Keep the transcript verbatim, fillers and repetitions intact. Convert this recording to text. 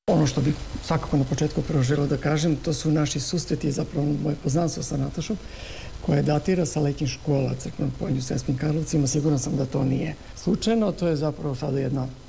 Ono što bih svakako na početku prvo želeo da kažem, to su naši susreti, zapravo moje poznanstvo sa Natašom, koje datira sa letnjih škola Crkvenog Poljnju u Sremskim Karlovcima. Siguran sam da to nije slučajno, to je zapravo sada jedna